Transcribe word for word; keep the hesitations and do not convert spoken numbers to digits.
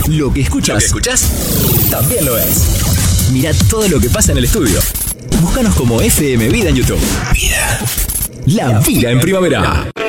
Lo que escuchas, lo que escuchas también lo es. Mirá todo lo que pasa en el estudio. Búscanos como F M Vida en YouTube. Vida. La vida en primavera.